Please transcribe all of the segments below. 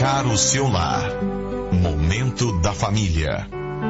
Tocar o seu lar. Momento da família.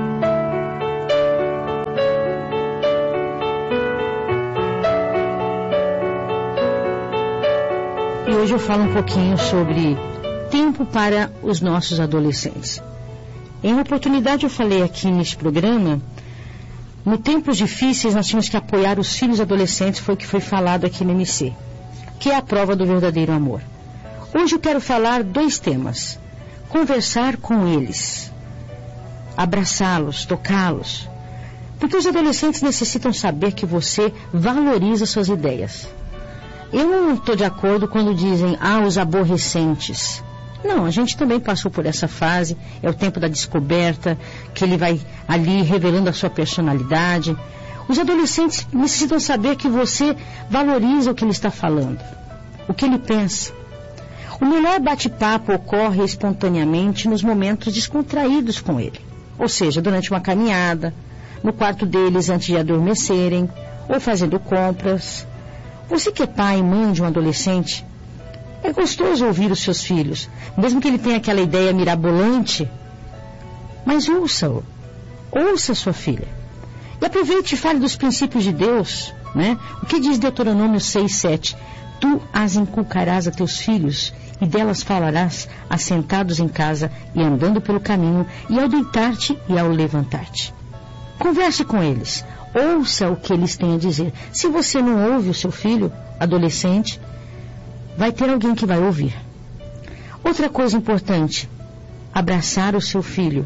E hoje eu falo um pouquinho sobre tempo para os nossos adolescentes. Em uma oportunidade eu falei aqui nesse programa, no tempos difíceis nós tínhamos que apoiar os filhos adolescentes, foi o que foi falado aqui no MC, que é a prova do verdadeiro amor. Hoje eu quero falar 2 temas. Conversar com eles, abraçá-los, tocá-los, porque os adolescentes necessitam saber que você valoriza suas ideias. Eu não estou de acordo quando dizem, os aborrecentes. Não, a gente também passou por essa fase, é o tempo da descoberta, que ele vai ali revelando a sua personalidade. Os adolescentes necessitam saber que você valoriza o que ele está falando, o que ele pensa. O melhor bate-papo ocorre espontaneamente nos momentos descontraídos com ele. Ou seja, durante uma caminhada, no quarto deles antes de adormecerem, ou fazendo compras. Você que é pai e mãe de um adolescente, é gostoso ouvir os seus filhos, mesmo que ele tenha aquela ideia mirabolante, mas ouça-o, ouça sua filha. E aproveite e fale dos princípios de Deus, né? O que diz Deuteronômio 6:7? Tu as inculcarás a teus filhos, e delas falarás, assentados em casa e andando pelo caminho, e ao deitar-te e ao levantar-te. Converse com eles, ouça o que eles têm a dizer. Se você não ouve o seu filho, adolescente, vai ter alguém que vai ouvir. Outra coisa importante, abraçar o seu filho,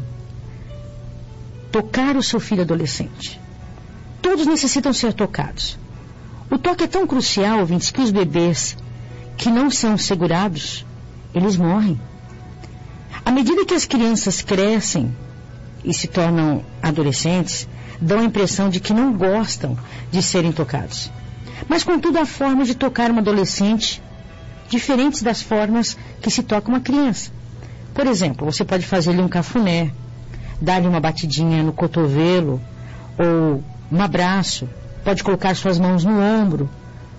tocar o seu filho adolescente. Todos necessitam ser tocados. O toque é tão crucial, ouvintes, que os bebês que não são segurados, eles morrem. À medida que as crianças crescem e se tornam adolescentes, dão a impressão de que não gostam de serem tocados. Mas, contudo, há formas de tocar uma adolescente diferentes das formas que se toca uma criança. Por exemplo, você pode fazer-lhe um cafuné, dar-lhe uma batidinha no cotovelo ou um abraço, pode colocar suas mãos no ombro,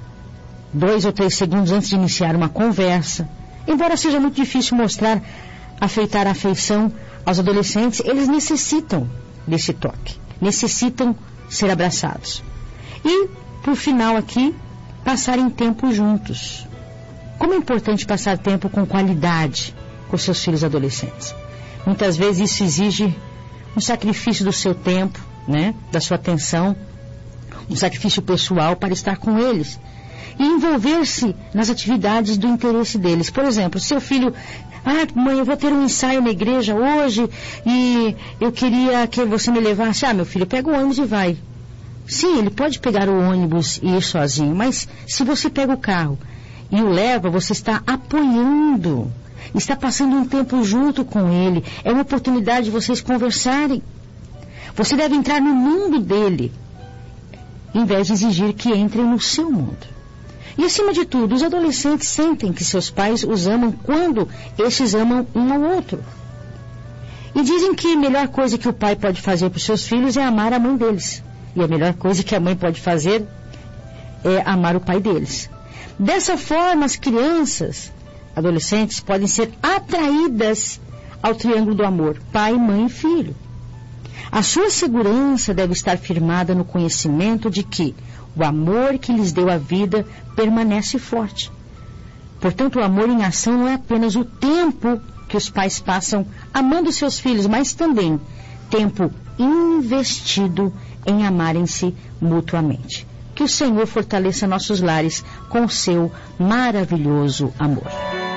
2 ou 3 segundos antes de iniciar uma conversa. Embora seja muito difícil afeitar a afeição aos adolescentes, eles necessitam desse toque, necessitam ser abraçados. E, por final aqui, passarem tempo juntos. Como é importante passar tempo com qualidade com seus filhos adolescentes. Muitas vezes isso exige um sacrifício do seu tempo, né, da sua atenção, um sacrifício pessoal para estar com eles e envolver-se nas atividades do interesse deles. Por exemplo, seu filho, mãe, eu vou ter um ensaio na igreja hoje e eu queria que você me levasse. Meu filho, pega o ônibus e vai. Sim, ele pode pegar o ônibus e ir sozinho, mas se você pega o carro e o leva, você está apoiando, está passando um tempo junto com ele, é uma oportunidade de vocês conversarem. Você deve entrar no mundo dele, em vez de exigir que entrem no seu mundo. E, acima de tudo, os adolescentes sentem que seus pais os amam quando estes amam um ao outro. E dizem que a melhor coisa que o pai pode fazer para os seus filhos é amar a mãe deles. E a melhor coisa que a mãe pode fazer é amar o pai deles. Dessa forma, as crianças, adolescentes, podem ser atraídas ao triângulo do amor, pai, mãe e filho. A sua segurança deve estar firmada no conhecimento de que o amor que lhes deu a vida permanece forte. Portanto, o amor em ação não é apenas o tempo que os pais passam amando seus filhos, mas também tempo investido em amarem-se mutuamente. Que o Senhor fortaleça nossos lares com o seu maravilhoso amor.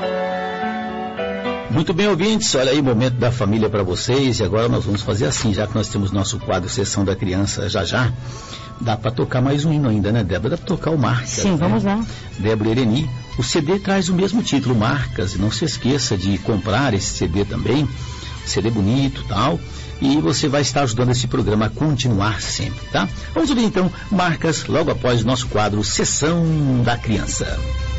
Muito bem, ouvintes, olha aí o momento da família para vocês. E agora nós vamos fazer assim, já que nós temos nosso quadro Sessão da Criança já. Dá para tocar mais um hino ainda, né, Débora? Dá para tocar o Marcas. Sim, vamos lá. Débora Ereni, o CD traz o mesmo título, Marcas. Não se esqueça de comprar esse CD também. CD bonito e tal. E você vai estar ajudando esse programa a continuar sempre, tá? Vamos ouvir então Marcas logo após o nosso quadro Sessão da Criança.